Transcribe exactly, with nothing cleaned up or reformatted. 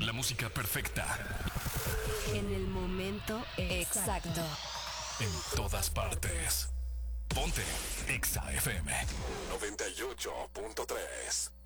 la música perfecta. En el momento exacto. En todas partes. Ponte Exa F M noventa y ocho punto tres.